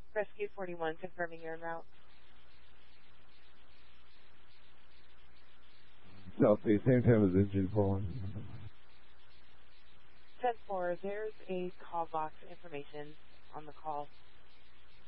Rescue 41, confirming you're en route. Southeast, same time as engine pulling. 10-4, there's a call box information on the call.